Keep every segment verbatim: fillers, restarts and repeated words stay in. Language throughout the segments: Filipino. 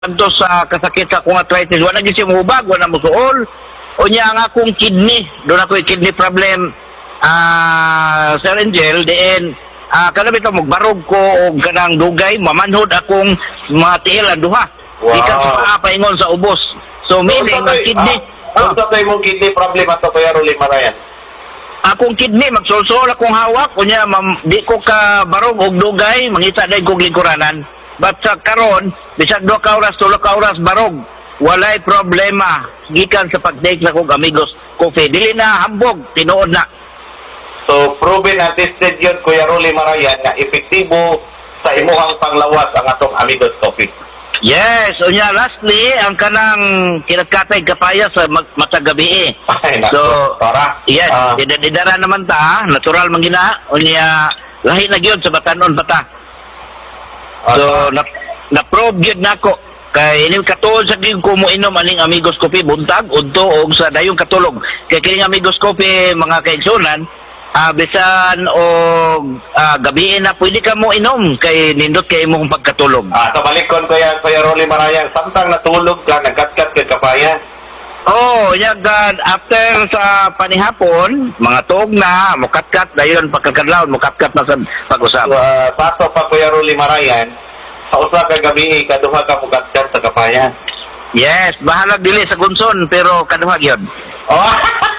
Adto sa kasakit sa akong arthritis, wala gyud siya mahubag, wala mo suol. O niya ang akong kidney, doon ako kidney problem. Ah, Sir Angel, diin, ah, kada bitaw magbarog ko og kanang dugay, mamanhod akong mga tiil ang duha. Wow. Ikan sa paa paingon sa ubos. So meaning ang kidney, Ah, Kung sa tayo mong kidney problem ato kaya Rolly Marayan? akong kidney magsulsol akong hawak, kunya mam, di ko ka barog og dugay, mangita dai kog lingkuranan. But sa karon, bisag duha ka oras, tulo ka oras barog, walay problema gikan sa pag-take na kog amigos coffee. Dili na hambog, tinuod na. So, proven and tested yun, Kuya Rolly Marayan, na epektibo sa imuhang panglawas ang atong Amigos Coffee. Yes, unya lastly ang kanang kinakatay kapaya sa mag- matag gabi. Ay, naku, So, para. yes, Ah. idadidara naman ta, natural man gina, unya lahi na gyud sa batanon bata. So, na, na-probe yun na ako. Kaya ining katulog sa gig ko mo inom aning Amigos Coffee buntag, udto, o sa dayong katulog. Kaya kining Amigos Coffee, mga kaigsunan, ah bisan o ah, gabiin na pwede ka mo inom kay nindot kay imong pagkatulog. Ah, so balikon ko yan, Kuya Rolly Marayan, samtang natulog ka, nagkatkat ka kapaya. Oh, yagad after sa panihapon, mga tuog na, mukatkat dayon pagkakadlaw, mukatkat na sa pag-usap. So, uh, paso pa Kuya Rolly Marayan, sa usa ka gabi, kaduha ka mukatkat sa kapaya. Yes, bahala dili sa gunson pero kaduha gyud. Oh!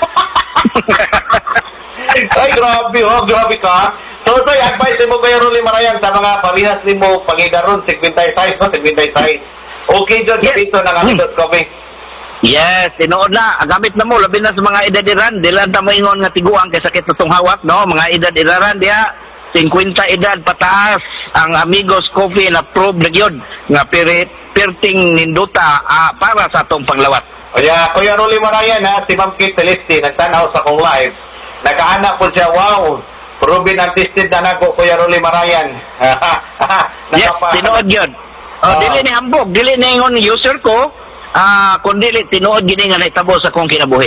Ay, grabe, oh, grabe ka. So, ito yung advice mo, Kuya Rolly Marayan, sa mga parehas ni mo, pangidaron, sixty-five, no? sixty-five. Okay, John, Yes. dito ng Amigos Coffee. Yes, tinuod na. Gamit na mo, labi na sa mga edadiran. Dilan ta mo ingon nga tiguang kay sakit sa tong hawak, no? Mga edad-edaran diya, fifty edad pataas. Ang Amigos Coffee na prove na gyud nga pirit perting ninduta ah, para sa atong panglawat. Kaya, Kuya Rolly Marayan, ha, si Ma'am Kate Celeste, nagtanaw sa kong live. Nagkaanak po siya, wow, proven and tested na nako, Kuya Rolly Marayan. Yes, Nakapa- tinuod gyud. Oh, Ah. dili ni hambog, dili ni ingon user ko. Ah, kun dili tinuod gini nga naitabo sa kong kinabuhi.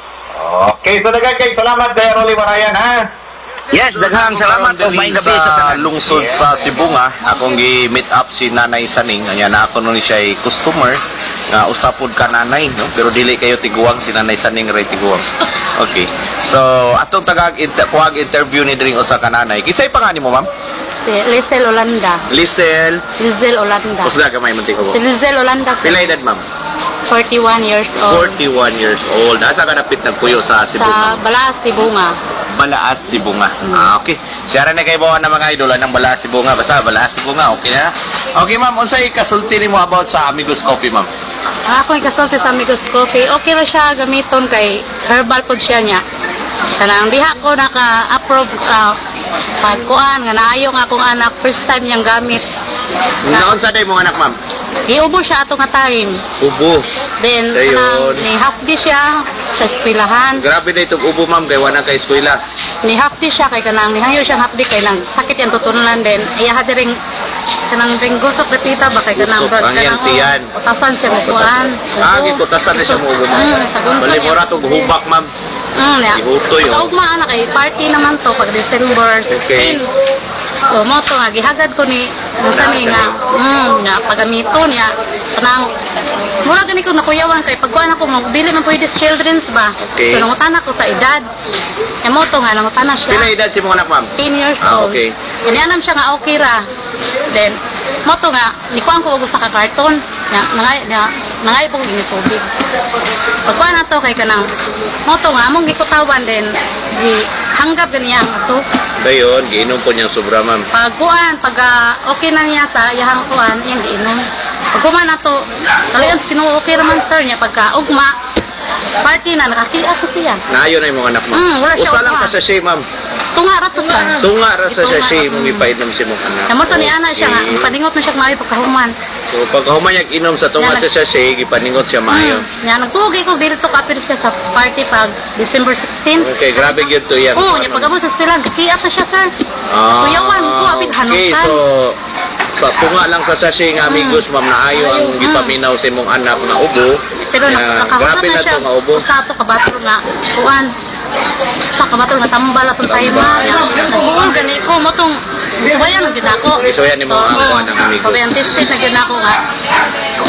Okay, so nagay kay salamat, Kuya Rolly Marayan, ha? Yes, daghang salamat o may gabi sa sa tanan. lungsod sa Cebu nga akong gi-meet up si Nanay Saning anya na ako nun siya ay customer nga usapod ka nanay no pero dili kayo tiguang si Nanay Saning ray tiguang. Okay. So atong tagag inter kuwag interview ni dring usa ka nanay. Kisay pangalan mo ma'am? Si Lizel Olanda. Lisel. Lizel Olanda. Usga ka may munti ko. Si Lizel Olanda, sir. Pila edad ma'am? forty-one years old. forty-one years old. Asa ka napit nagpuyo sa Cebu? Sa ma'am? Balaas, Sibunga. Balaas Sibunga. Ah, okay. Siya rin na kayo bawa ng mga idola ng Balaas Sibunga. Basta Balaas Sibunga, okay na. Okay, ma'am. Unsay kasulti nimo about sa Amigos Coffee, ma'am? Ang ako ikasulti sa Amigos Coffee, okay ra siya gamiton kay herbal food siya niya. Kanang diha ko naka-approve uh, pagkuan nga naayo nga akong anak first time niyang gamit. Naon sa day mong anak, ma'am? Giubo siya atong nga time. Ubo. Then Ayun. kanang ni half day siya sa eskwelahan. Grabe na itong ubo, ma'am. Kaya wala kay eskwela. Ni half day siya kay kanang ni hayo siya half day kay lang sakit yan tutunan din. Iya ha ring kanang ring gusok repita ba kay kanang Gusok, ang yang tiyan. utasan siya mo kuan. Ah, giputasan na siya mo ubo, ma'am. Mm, sa gunsan Bali, niya. mura itong hubak, ma'am. Mm, ya. Ihutoy, oh. Kaugma na kay party naman to pag December sixteen. So mo to nga gihagad ko ni unsa ni nga mm nga pagamito niya kanang mura gani ko nakuyawan kay pagkuan ako mo dili man pwede sa children's ba. Okay. So nangutan ako sa edad. E mo to nga nangutan na siya. Pila edad si mong anak, ma'am? ten years Ah, old. okay. Kanianam siya nga okay ra. Then, mo to nga, nikuan ko ugo sa ka-carton. Nga, nangay, nga, nangay po ini tubig. Pagkuan na to kay kanang, mo to nga, among gikutawan din, di hanggap ganiyang aso. Dayon, giinom po niyang sobra, ma'am. Pagkuan, pag ah, okay na niya sa iyang kuan, iyang giinom. Pagkuman na to, talagang kinuha okay raman sir niya, pagka ugma, party na, nakakiya ko siya. Naayon na yung mga anak, ma'am. Mm, wala siya Usa lang upa. ka sa shay, ma'am. Tunga ra to sir. Tunga ra sa Tunga. shay, mong ipainom si mong anak. Namo to ni ana siya nga, Okay. ipadingot na siya maayo pagkahuman. So, pag humanyag inom sa tunga Yan, sa sachet, ipaningot siya maayo. Mm. Nga, nagtugay ko dito kapit siya sa party pag December sixteen. Okay, grabe yun to yan. Oo, niya pagkamo sa eskwela, kiyat na siya, sir. Ah, Kuyawan ko, abig okay, hanutan. so, sa tunga lang sa sachet nga amigos, ma'am, naayo ang Mm. gipaminaw sa imong anak na ubo. Pero Nga, nakahunat grabe na na siya. to nga ubo. Usa to kabatol nga, kuan. Sa kabatol nga tambal atong tayo ma. Nagbuong gani ko, mo tong subayan ang ginako. Isubayan ni mo ang kuan ng amigos. Pabayan tested na ginako nga.